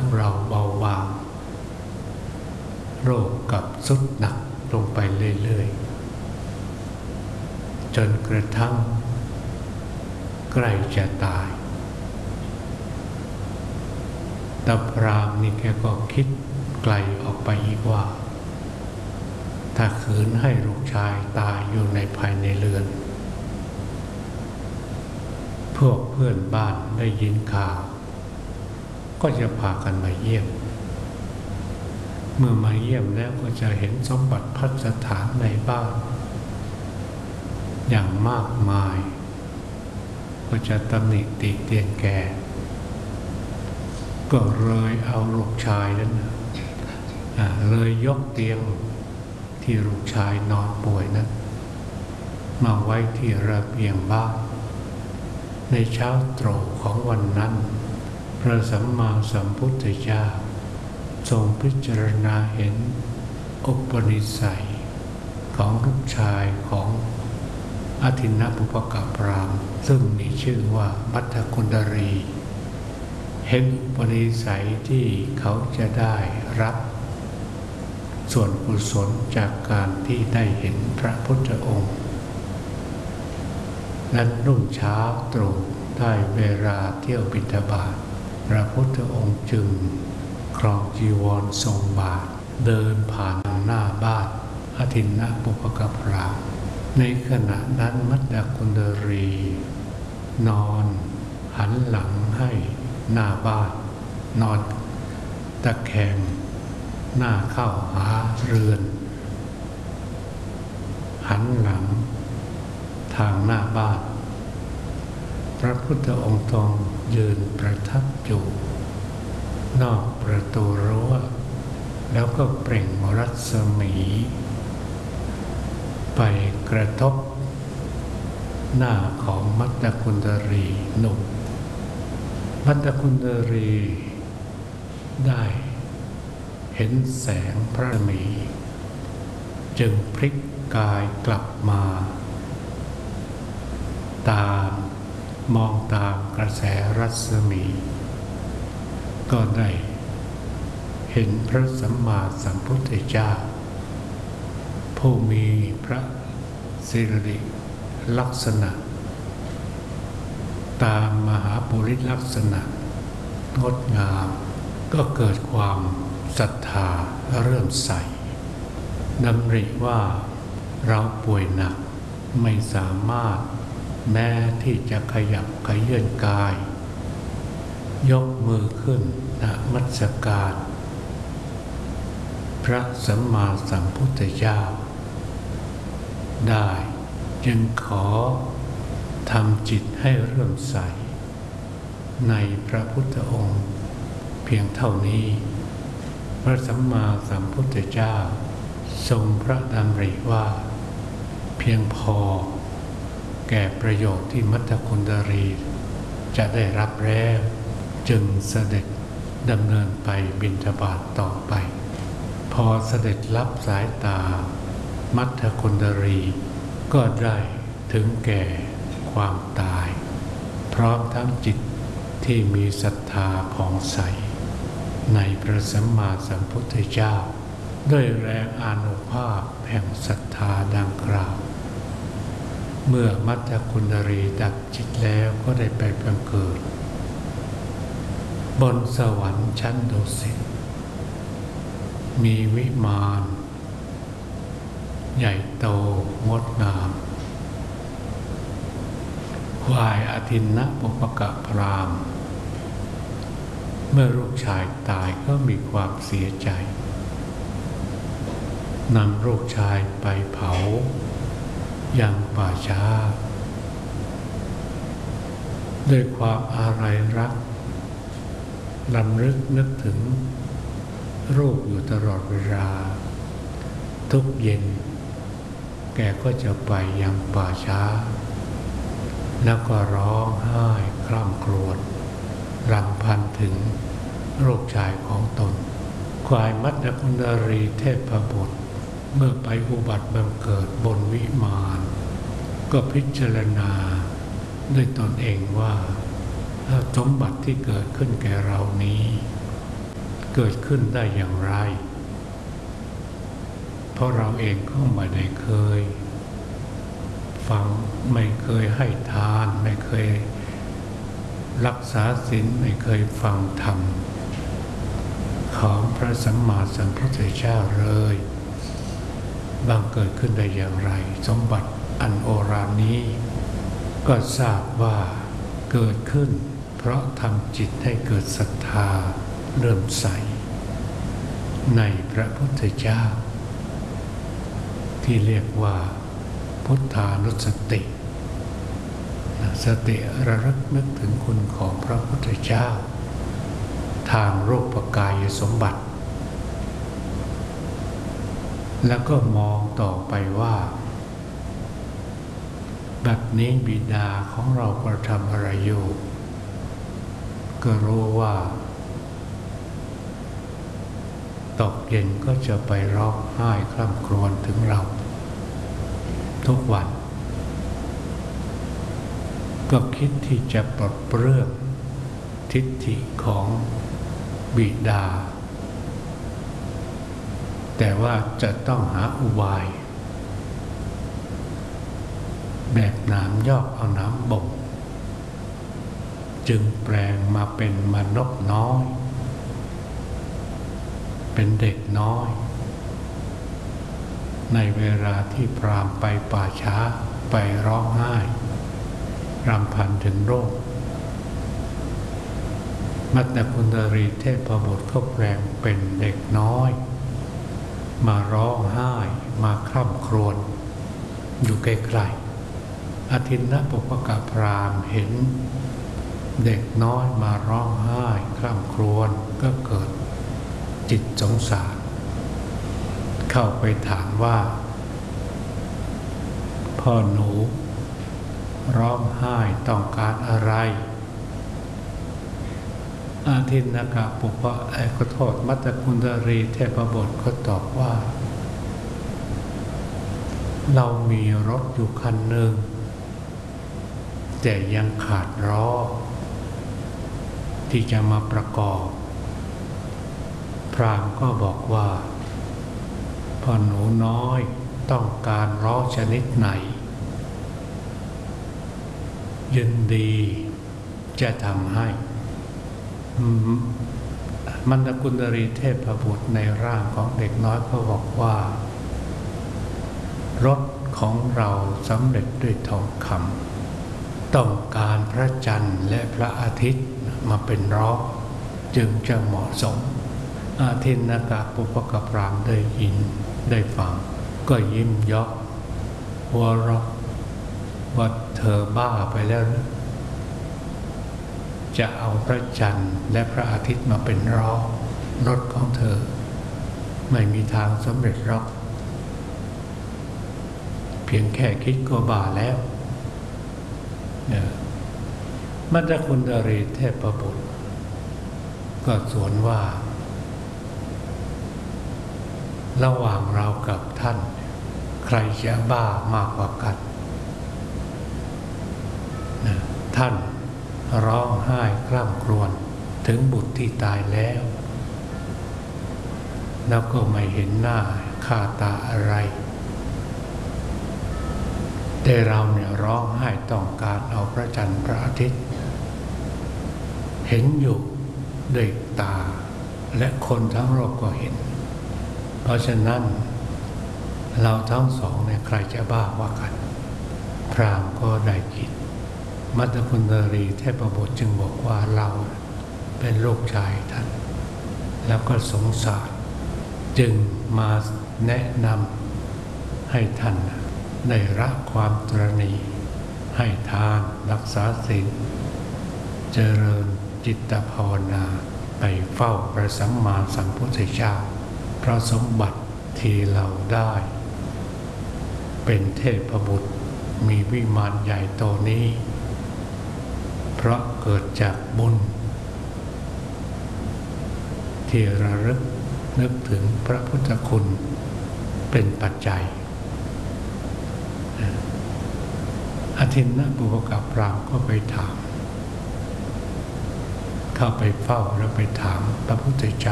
ของเราเบาบางโรคกับสุดหนักลงไปเรื่อยๆจนกระทั่งใกล้จะตายตาพรามนี่แกก็คิดไกลออกไปอีกว่าถ้าขืนให้ลูกชายตายอยู่ในภายในเรือนพวกเพื่อนบ้านได้ยินข่าวก็จะพากันมาเยี่ยมเมื่อมาเยี่ยมแล้วก็จะเห็นสมบัติพัสถานในบ้านอย่างมากมายก็จะตำหนิติเตียนแกก็เลยเอาลูกชายนั้นเลยยกเตียงที่ลูกชายนอนป่วยนั้นมาไว้ที่ระเบียงบ้านในเช้าตรู่ของวันนั้นพระสัมมาสัมพุทธเจ้าทรงพิจารณาเห็นอุปนิสัยของลูกชายของอทินนปุปกพราหมณ์ซึ่งมีชื่อว่ามัทธกุณฑรีเห็นอุปนิสัยที่เขาจะได้รับส่วนกุศลจากการที่ได้เห็นพระพุทธองค์นั้นรุ่งเช้าตรู่ได้เวลาเที่ยวบิณฑบาตพระพุทธองค์จึงครองจีวรทรงบาทเดินผ่านหน้าบ้านอทินนปุปกพราหมณ์ในขณะนั้นมัทธกุณฑรีนอนหันหลังให้หน้าบ้านนอนตะแคงหน้าเข้าหาเรือนหันหลังทางหน้าบ้านพระพุทธองค์ทรงยืนประทับอยู่นอกประตูรั้วแล้วก็เปล่งรัศมีไปกระทบหน้าของมัทธกุณฑรีหนุ่มมัทธกุณฑรีได้เห็นแสงพระมีจึงพลิกกายกลับมามองตามกระแสรัศมีก็ได้เห็นพระสัมมาสัมพุทธเจ้าผู้มีพระสิริลักษณะตามมหาปุริสลักษณะงดงามก็เกิดความศรัทธาเริ่มใสดำริว่าเราป่วยหนักไม่สามารถแม้ที่จะขยับเขยื้อนกายยกมือขึ้นนมัสการพระสัมมาสัมพุทธเจ้าได้จึงขอทำจิตให้เริ่มใสในพระพุทธองค์เพียงเท่านี้พระสัมมาสัมพุทธเจ้าทรงพระดำริว่าเพียงพอแก่ประโยชน์ที่มัทธกุณฑรีจะได้รับแล้วจึงเสด็จดำเนินไปบิณฑบาตต่อไปพอเสด็จรับสายตามัทธกุณฑรีก็ได้ถึงแก่ความตายพร้อมทั้งจิตที่มีศรัทธาผ่องใสในพระสัมมาสัมพุทธเจ้าด้วยแรงอานุภาพแห่งศรัทธาดังกล่าวเมื่อมัทธกุณฑรีดับจิตแล้วก็ได้ไปบังเกิดบนสวรรค์ชั้นดุสิตมีวิมานใหญ่โตงดงามฝ่ายอทินนปุปกพราหมณ์เมื่อลูกชายตายก็มีความเสียใจนำลูกชายไปเผายังป่าช้าด้วยความอาลัยรักรำลึกนึกถึงรูปอยู่ตลอดเวลาทุกเย็นแกก็จะไปยังป่าช้าแล้วก็ร้องไห้คร่ำครวญรำพันถึงลูกชายของตนฝ่ายมัทธกุณฑรีเทพบุตรเมื่อไปอุบัติบังเกิดบนวิมานก็พิจารณาด้วยตนเองว่าสมบัติที่เกิดขึ้นแก่เรานี้เกิดขึ้นได้อย่างไรเพราะเราเองก็ไม่ได้เคยฟังไม่เคยให้ทานไม่เคยรักษาศีลไม่เคยฟังธรรมของพระสัมมาสัมพุทธเจ้าเลยบังเกิดขึ้นได้อย่างไรสมบัติอันโอฬารนี้ก็ทราบว่าเกิดขึ้นเพราะทำจิตให้เกิดศรัทธาเริ่อมใสในพระพุทธเจ้าที่เรียกว่าพุทธานุสติสติระลึกนึกถึงคุณของพระพุทธเจ้าทางรูปกายสมบัติแล้วก็มองต่อไปว่าบัดนี้บิดาของเรากระทำอะไรอยู่ก็รู้ว่าตกเย็นก็จะไปร้องไห้คร่ำครวญถึงเราทุกวันก็คิดที่จะปลดเปลื้องทิฏฐิของบิดาแต่ว่าจะต้องหาอุบายแบบน้ำยอกเอาน้ำบ่งจึงแปลงมาเป็นมนุษย์น้อยเป็นเด็กน้อยในเวลาที่พราหมณ์ไปป่าช้าไปร้องไห้รำพันถึงโรคมัตตกุณฑรีเทพบุตรก็แปลงเป็นเด็กน้อยมาร้องไห้มาคร่ำครวญอยู่ใกล้ๆอทินนปุพกพราหมณ์เห็นเด็กน้อยมาร้องไห้คร่ำครวญก็เกิดจิตสงสารเข้าไปถามว่าพ่อหนูร้องไห้ต้องการอะไรอาทินนกะปุพะขอโทษมัตตกุณฑรีเทพบุตรก็ตอบว่าเรามีรถอยู่คันหนึ่งแต่ยังขาดล้อที่จะมาประกอบพราหมณ์ก็บอกว่าพ่อหนูน้อยต้องการล้อชนิดไหนยินดีจะทำให้มัตตกุณฑรีเทพบุตรในร่างของเด็กน้อยก็บอกว่ารถของเราสำเร็จด้วยทองคำต้องการพระจันทร์และพระอาทิตย์มาเป็นล้อจึงจะเหมาะสมอาทินนกะปุพกพราหมณ์ได้ยินได้ฟังก็ยิ้มเยาะหัวเราะว่าเธอบ้าไปแล้วหรือจะเอาพระจันทร์และพระอาทิตย์มาเป็นล้อรถของเธอไม่มีทางสำเร็จหรอกเพียงแค่คิดก็บ้าแล้วมัตตกุณฑรีเทพบุตรก็สวนว่าระหว่างเรากับท่านใครจะบ้ามากกว่ากันท่านร้องไห้คร่ำครวญถึงบุตรที่ตายแล้วแล้วก็ไม่เห็นหน้าค่าตาอะไรแต่เราเนี่ยร้องไห้ต้องการเอาพระจันทร์พระอาทิตย์เห็นอยู่ด้วยตาและคนทั้งโลกก็เห็นเพราะฉะนั้นเราทั้งสองเนี่ยใครจะบ้าว่ากันพราหมณ์ก็ได้คิดมัตตกุณฑรีเทพบุตรจึงบอกว่าเราเป็นลูกชายท่านแล้วก็สงสารจึงมาแนะนำให้ท่านได้ละความตระหนี่ให้ทานรักษาศีลเจริญจิตภาวนาไปเฝ้าพระสัมมาสัมพุทธเจ้าเพราะสมบัติที่เราได้เป็นเทพบุตรมีวิมานใหญ่โตนี้เพราะเกิดจากบุญที่ระลึกนึกถึงพระพุทธคุณเป็นปัจจัยอทินนปุพกพราหมณ์ก็ไปถามเข้าไปเฝ้าแล้วไปถามพระพุทธเจ้